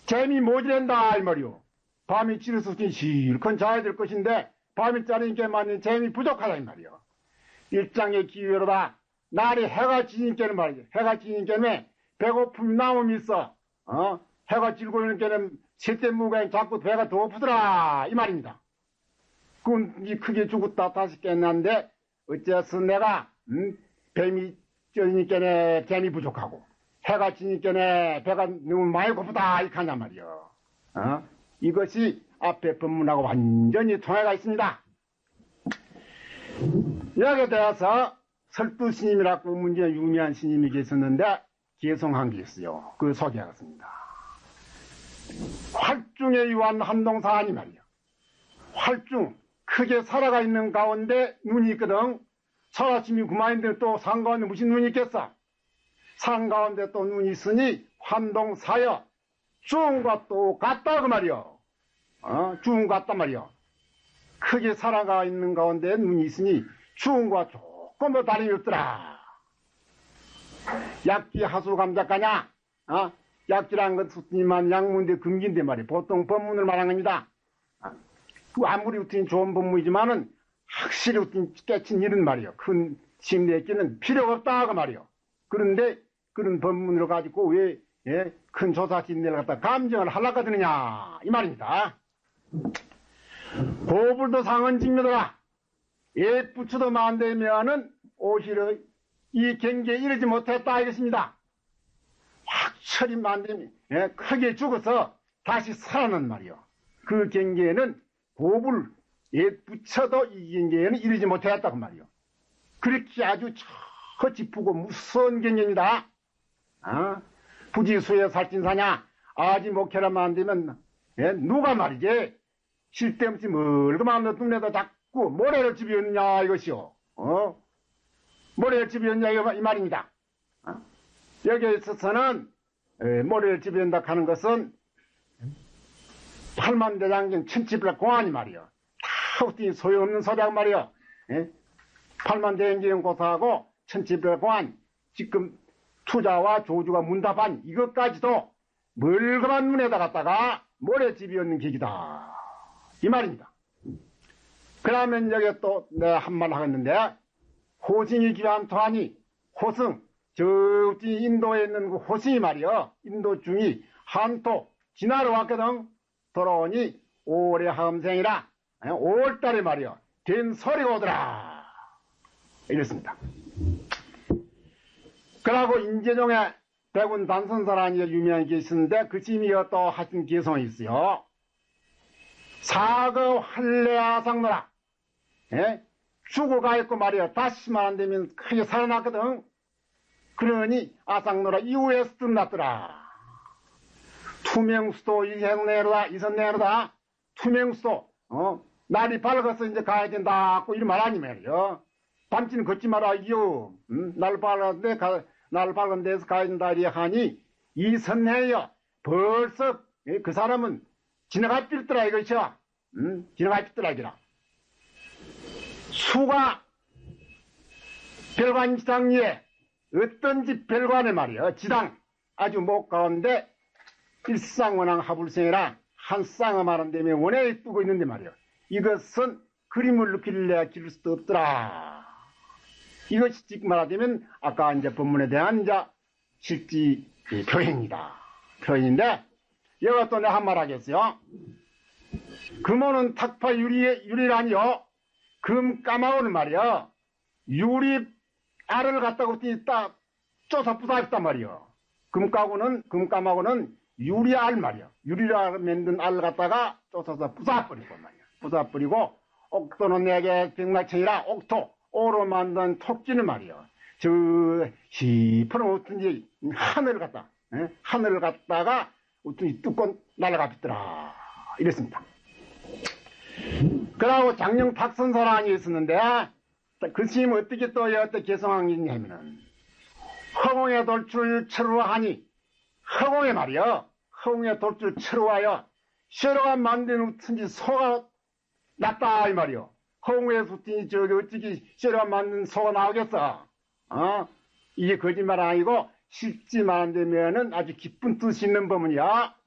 재미 모자란다 이 말이오. 밤이 지르스니 실컷 자야 될 것인데 밤이 짜리니까 맞는 재미 부족하다 이 말이오. 일장의 기회로다. 날이 해가 지니께는 말이지. 해가 지니께는 배고픔이 남음이 있어. 해가 지고 있는 셋째 무가에 자꾸 배가 더 고프더라 이 말입니다. 그건 크게 죽었다 다시 깼는데 어째서 내가 뱀이 쪄니께는 재미 부족하고 해가 지니께는 배가 너무 많이 고프다 이렇게 하냐 말이요. 이것이 앞에 법문하고 완전히 통해가 있습니다. 여기에 대해서 설두스님이라고 문제는 유명한 스님이 계셨는데 개성한 게 있어요. 그걸 소개하겠습니다. 활중에 유한 한동사하니 말이야. 활중 크게 살아가 있는 가운데 눈이 있거든. 철아침이 그만인데 또 산 가운데 무슨 눈이 있겠어? 산 가운데 또 눈이 있으니 환동사여 중과 똑같다 그 말이요. 중과 같단 말이요. 크게 살아가 있는 가운데 눈이 있으니 중과 조금 더 다름이 없더라. 약지 하수 감작가냐? 약지란 것은 약문인데 금기인데 말이야. 보통 법문을 말한 겁니다. 아무리 우tin 좋은 법문이지만은 확실히 우tin 깨친 일은 말이요. 큰 심리에끼는 필요가 없다 그 말이요. 그런데 그런 법문을 가지고 왜 큰 조사 진리를 갖다 감정을 하려고 드느냐 이 말입니다. 고불도 상은 직면하라. 예 부처도 만되면은 오히려 이 경계에 이르지 못했다 이것입니다. 확철이 만되면 크게 죽어서 다시 살아난 말이요. 그 경계에는 고불 예 부처도 이 경계에는 이르지 못했다 그 말이요. 그렇게 아주 짚고 무서운 경계입니다. 부지수에 살찐사냐 아지 목회라 만들면 누가 말이지 쓸데없이 멀그만 너 눈에다 자꾸 모래를 집어넣냐 이것이요. 모래를 집어넣냐 이 말입니다. 여기에 있어서는 모래를 집어넣는다 하는 것은 팔만대장경 천지별 공안이 말이요. 다 어떻게 소용없는 소리란 말이요. 팔만대장경 고사하고 천지별 공안 지금 투자와 조주가 문답한 이것까지도 멀그만 눈에다 갖다가 모래집이 없는 기기다 이 말입니다. 그러면 여기 또 내가 한 말 하겠는데 호승이 귀한 토하니 호승 저 인도에 있는 그 호승이 말이요. 인도 중이 한토 지나러 왔거든. 돌아오니 올해 함생이라 5월달에 말이요. 된 소리가 오더라 이랬습니다. 그러고 인제종에 백운 단선사라는 유명한 게 있었는데 그 스님이 또 하신 개성이 있어요. 사거 할례아상노라. 죽어가 있고 말이야. 다시만 안 되면 크게 살아났거든. 그러니 아상노라 이후에 뜸났더라. 투명수도 이선내로다. 투명수도 날이 밝아서 이제 가야 된다. 고 이런 말 아니 말이요. 밤지는 걷지 마라 이요. 날 밝은 데서 가야 된다 이 하니 이선내여 벌써 그 사람은 지나가 삐더라 이것이야. 지나가 삐더라 이거라. 수가 별관 지당 위에 어떤지 별관의 말이야. 지당 아주 목 가운데 일상원왕 하불생이라 한 쌍을 말한다며 원에 뜨고 있는데 말이야. 이것은 그림을 느낄래야 기를 수도 없더라. 이것이 지금 말하자면 아까 이제 법문에 대한 이제 실지 표현입니다. 표현인데 여기가 또 내가 한 말 하겠어요. 금오는 탁파 유리라니요. 금 까마오는 말이요. 유리 알을 갖다가 딱 쪼서 부사했단 말이요. 금 까마고는 유리 알 말이요. 유리알 만든 알을 갖다가 쪼서서 부사버리고 말이요. 부사버리고 옥토는 내게 백마청이라 옥토 오로 만든 토끼는 말이요. 저 시퍼런 어떤지 하늘을 갖다가 어떤지 뚜껑 날아가겠더라 이랬습니다. 그러고 장령 탁선사랑이 있었는데 그 스님은 어떻게 또 여태 개성한 게 있냐면은 허공에 돌출 철우하니 허공에 말이요. 허공에 돌출 철우하여 쇠로가 만든 우튼지 소가 났다 이 말이요. 허공에서 저기 어찌기 쇠로가 만든 소가 나오겠어. 이게 거짓말 아니고 실지 말한다면은 아주 기쁜 뜻이 있는 법문이야.